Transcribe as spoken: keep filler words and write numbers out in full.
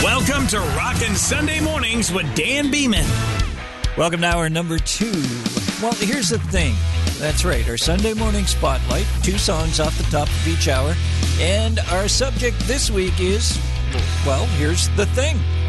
Welcome to Rockin' Sunday Mornings with Dan Beeman. Welcome to hour number two. Well, here's the thing. That's right, our Sunday morning spotlight, two songs off the top of each hour. And our subject this week is, well, here's the thing.